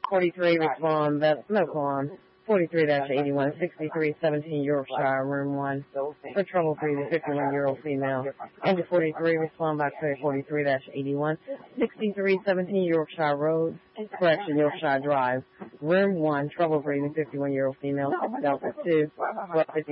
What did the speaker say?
43, respond, that's no qualm. 43-81, 6317 Yorkshire, room 1. For trouble-free, the 51-year-old female. And to 43, respond by code 43-81, 6317 Yorkshire Road, correction, Yorkshire Drive, room 1, trouble-free, the 51-year-old female. Delta 2,